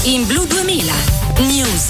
In Blu 2000 News.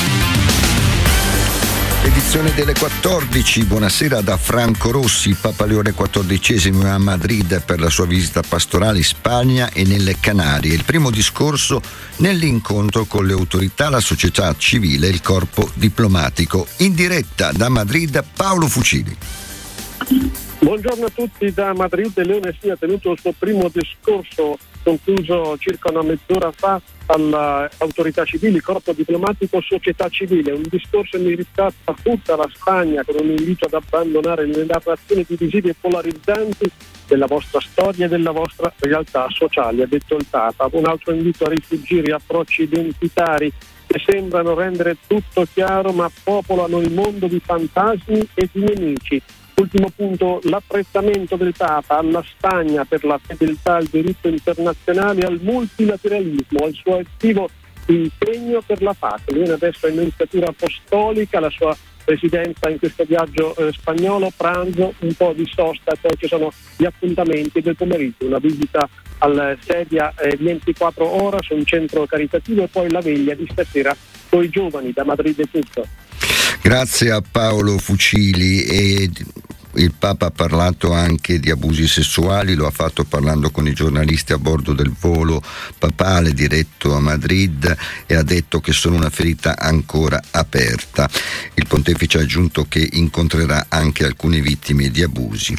Edizione delle 14, buonasera da Franco Rossi. Papa Leone XIV è a Madrid per la sua visita pastorale in Spagna e nelle Canarie. Il primo discorso nell'incontro con le autorità, la società civile e il corpo diplomatico. In diretta da Madrid, Paolo Fucili. Buongiorno a tutti da Madrid. Leone si è tenuto il suo primo discorso, concluso circa una mezz'ora fa, alle autorità civili, corpo diplomatico, società civile. Un discorso indirizzato a tutta la Spagna, con un invito ad abbandonare le narrazioni divisive e polarizzanti della vostra storia e della vostra realtà sociale, ha detto il Papa. Un altro invito a rifuggire approcci identitari che sembrano rendere tutto chiaro ma popolano il mondo di fantasmi e di nemici. Ultimo punto, l'apprezzamento del Papa alla Spagna per la fedeltà al diritto internazionale e al multilateralismo, al suo attivo impegno per la pace. Viene adesso in iniziativa apostolica, la sua presidenza in questo viaggio spagnolo, pranzo, un po' di sosta e poi ci sono gli appuntamenti del pomeriggio, una visita al Sedia 24 ore su un centro caritativo e poi la veglia di stasera con i giovani. Da Madrid è tutto. Grazie a Paolo Fucili. E il Papa ha parlato anche di abusi sessuali, lo ha fatto parlando con i giornalisti a bordo del volo papale diretto a Madrid e ha detto che sono una ferita ancora aperta. Il pontefice ha aggiunto che incontrerà anche alcune vittime di abusi.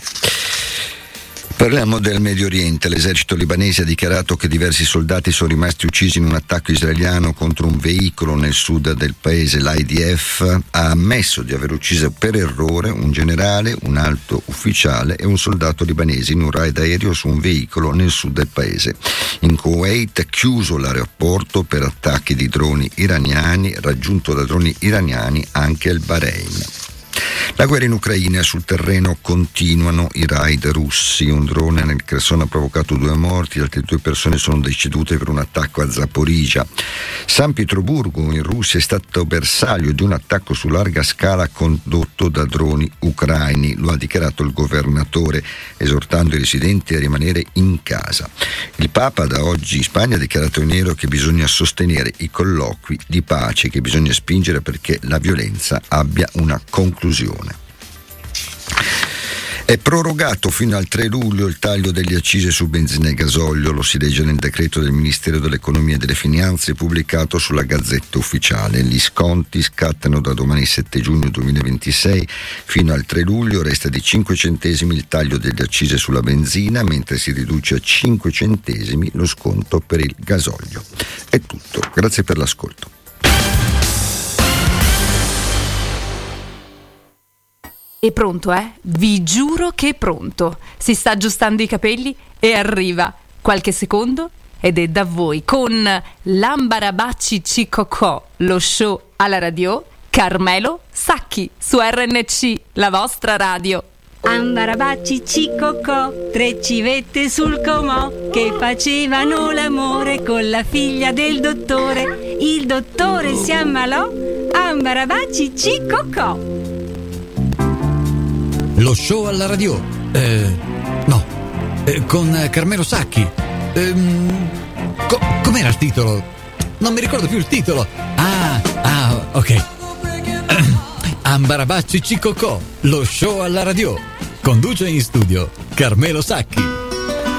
Parliamo del Medio Oriente. L'esercito libanese ha dichiarato che diversi soldati sono rimasti uccisi in un attacco israeliano contro un veicolo nel sud del paese. L'IDF ha ammesso di aver ucciso per errore un generale, un alto ufficiale e un soldato libanese in un raid aereo su un veicolo nel sud del paese. In Kuwait è chiuso l'aeroporto per attacchi di droni iraniani, raggiunto da droni iraniani anche il Bahrain. La guerra in Ucraina, sul terreno continuano i raid russi. Un drone nel Kherson ha provocato 2 morti, altre 2 persone sono decedute per un attacco a Zaporizhia. San Pietroburgo in Russia è stato bersaglio di un attacco su larga scala condotto da droni ucraini, lo ha dichiarato il governatore, esortando i residenti a rimanere in casa. Il Papa da oggi in Spagna ha dichiarato in nero che bisogna sostenere i colloqui di pace, che bisogna spingere perché la violenza abbia una conclusione. È prorogato fino al 3 luglio il taglio delle accise su benzina e gasolio, lo si legge nel decreto del Ministero dell'Economia e delle Finanze pubblicato sulla Gazzetta Ufficiale. Gli sconti scattano da domani 7 giugno 2026 fino al 3 luglio, resta di 5 centesimi il taglio delle accise sulla benzina, mentre si riduce a 5 centesimi lo sconto per il gasolio. È tutto, grazie per l'ascolto. È pronto, Vi giuro che è pronto. Si sta aggiustando i capelli e arriva. Qualche secondo ed è da voi con l'Ambarabacci Cicocò, lo show alla radio, Carmelo Sacchi su RNC, la vostra radio. Ambarabacci Cicocò, 3 civette sul comò che facevano l'amore con la figlia del dottore. Il dottore si ammalò, Ambarabacci Cicocò. Lo show alla radio? Con Carmelo Sacchi. Com'era il titolo? Non mi ricordo più il titolo. Ok. Ambarabacci Cicocò, lo show alla radio. Conduce in studio Carmelo Sacchi.